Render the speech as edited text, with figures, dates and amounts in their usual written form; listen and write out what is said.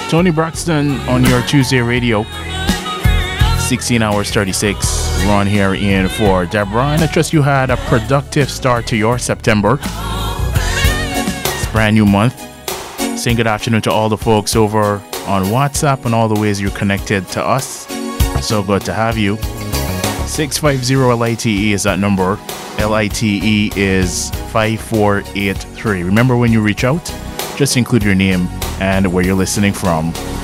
Tony Braxton on your Tuesday radio. 16 hours 36. Ron here in for Deborah. And I trust you had a productive start to your September. It's a brand new month. Saying good afternoon to all the folks over on WhatsApp and all the ways you're connected to us. So good to have you. 650-LITE is that number. LITE is 5483. Remember, when you reach out, just include your name and where you're listening from.